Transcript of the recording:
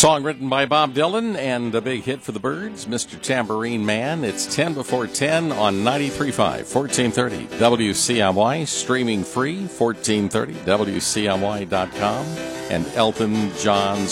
Song written by Bob Dylan and a big hit for the Byrds, Mr. Tambourine Man. It's 10 before 10 on 93.5, 1430 WCMY, streaming free, 1430 WCMY.com, and Elton John's